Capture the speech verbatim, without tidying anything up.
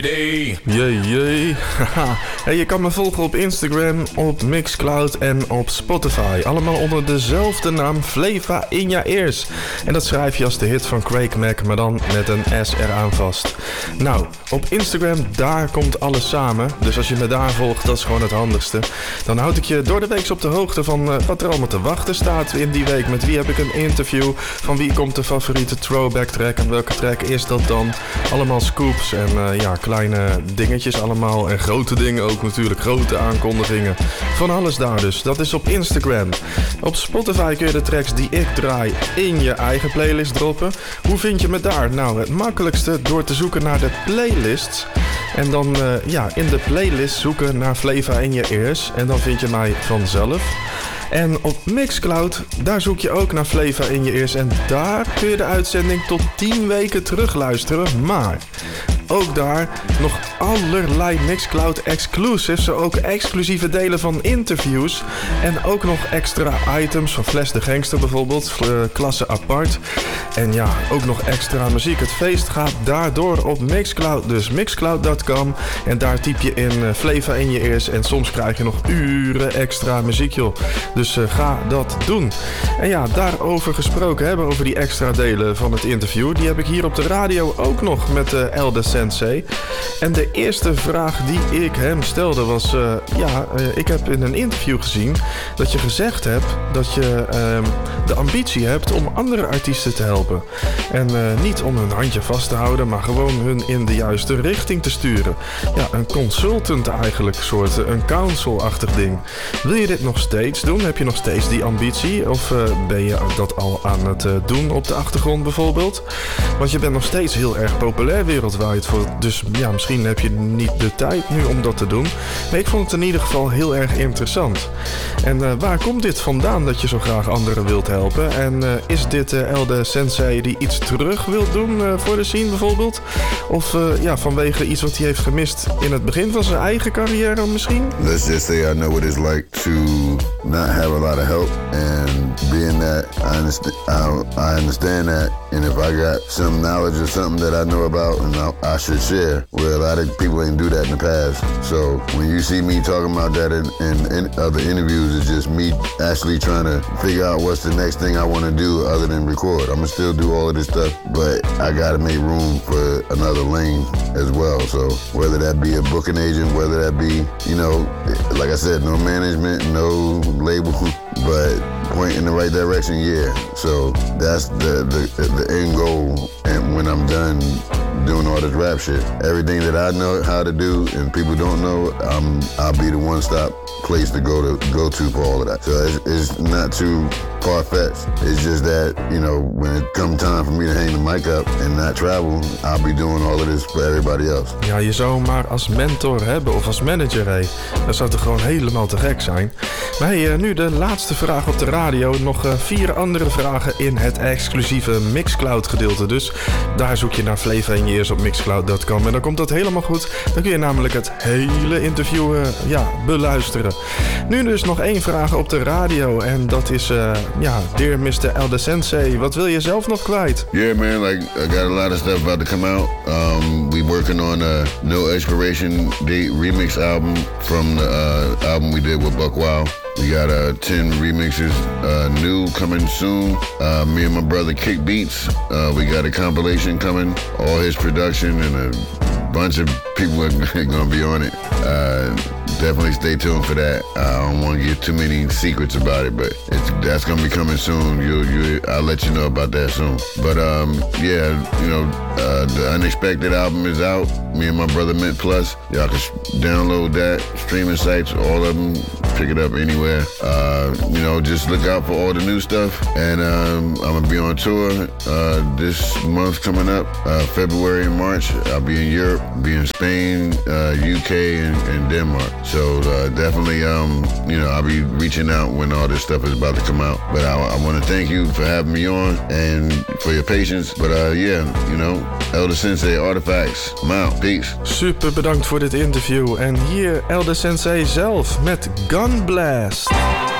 Jee, jee. Hey, je kan me volgen op Instagram, op Mixcloud en op Spotify. Allemaal onder dezelfde naam Flava in je ears. En dat schrijf je als de hit van Craig Mack, maar dan met een S eraan vast. Nou, op Instagram, daar komt alles samen. Dus als je me daar volgt, dat is gewoon het handigste. Dan houd ik je door de week op de hoogte van uh, wat er allemaal te wachten staat in die week. Met wie heb ik een interview, van wie komt de favoriete throwback track en welke track is dat dan? Allemaal scoops en uh, ja, kleine dingetjes allemaal. En grote dingen ook natuurlijk, grote aankondigingen. Van alles daar dus, dat is op Instagram. Op Spotify kun je de tracks die ik draai in je eigen playlist droppen. Hoe vind je me daar? Nou, het makkelijkste door te zoeken naar de playlists. En dan uh, ja, in de playlist zoeken naar Flava in je ears. En dan vind je mij vanzelf. En op Mixcloud, daar zoek je ook naar Flava in je ears. En daar kun je de uitzending tot tien weken terugluisteren. Maar ook daar nog allerlei Mixcloud exclusives. Zo ook exclusieve delen van interviews. En ook nog extra items van Flash de Gangster bijvoorbeeld. Uh, klasse apart. En ja, ook nog extra muziek. Het feest gaat daardoor op Mixcloud. Dus mixcloud punt com. En daar typ je in uh, Flava in je ears. En soms krijg je nog uren extra muziek, joh. Dus uh, ga dat doen. En ja, daarover gesproken hebben, over die extra delen van het interview. Die heb ik hier op de radio ook nog met uh, Elde Sensei. En de eerste vraag die ik hem stelde was... Uh, ja, uh, ik heb in een interview gezien dat je gezegd hebt dat je uh, de ambitie hebt om andere artiesten te helpen. En uh, niet om hun handje vast te houden, maar gewoon hun in de juiste richting te sturen. Ja, een consultant eigenlijk, soort een counsel-achtig ding. Wil je dit nog steeds doen? Heb je nog steeds die ambitie? Of uh, ben je dat al aan het uh, doen op de achtergrond bijvoorbeeld? Want je bent nog steeds heel erg populair wereldwijd. Voor, dus ja, misschien heb je niet de tijd nu om dat te doen. Maar ik vond het in ieder geval heel erg interessant. En uh, waar komt dit vandaan dat je zo graag anderen wilt helpen? En uh, is dit uh, Elde Sensei die iets terug wil doen uh, voor de scene bijvoorbeeld? Of uh, ja, vanwege iets wat hij heeft gemist in het begin van zijn eigen carrière misschien? Let's just say I know what it's like to not have a lot of help, and being that I understand, I, I understand that, and if I got some knowledge of something that I know about and I, I should share, well, a lot of people ain't do that in the past. So when you see me talking about that in, in, in other interviews, it's just me actually trying to figure out what's the next thing I want to do other than record. I'm gonna still do all of this stuff, but I gotta make room for another lane as well. So whether that be a booking agent, whether that be, you know, like I said, no management, no label, but point in the right direction, yeah. So that's the, the, the end goal. And when I'm done doing all this rap shit, everything that I know how to do and people don't know, I'm, I'll be the one-stop place to go to go to for all of that. So it's, it's not too far-fetched. It's just that, you know, when it comes time for me to hang the mic up and not travel, I'll be doing all of this for everybody else. Ja, je zou hem maar als mentor hebben of als manager, hé. Dat zou toch gewoon helemaal te gek zijn. Maar hey, nu de laatste vraag op de radio. Nog uh, vier andere vragen in het exclusieve Mixcloud gedeelte. Dus daar zoek je naar Flava in je ears op mixcloud punt com. En dan komt dat helemaal goed. Dan kun je namelijk het hele interview uh, ja, beluisteren. Nu dus nog één vraag op de radio. En dat is, uh, ja, dear mister Elde Sensei, wat wil je zelf nog kwijt? Yeah, man, like, I got a lot of stuff about to come out. Um, we working on a No Expiration Date remix album from the uh, album we did with Buck Wild. We got uh, ten remixes uh, new coming soon. Uh, me and my brother Kick Beats. Uh, we got a compilation coming. All his production and a bunch of people are going to be on it. Uh, definitely stay tuned for that. I don't want to give too many secrets about it, but it's, that's going to be coming soon. You, you, I'll let you know about that soon. But um, yeah, you know, uh, the Unexpected album is out. Me and my brother Mint Plus. Y'all can download that. Streaming sites, all of them. Pick it up anywhere. Uh, you know, just look out for all the new stuff. And um, I'm going to be on tour uh, this month coming up, uh, February and March. I'll be in Europe, be in Spain, uh, U K, and, and Denmark. So uh, definitely, um, you know, I'll be reaching out when all this stuff is about to come out. But I, I want to thank you for having me on and for your patience. But uh, yeah, you know, Elde Sensei, Artifacts, I'm out. Peace. Super bedankt voor dit interview. En hier Elde Sensei zelf met Gun Blast.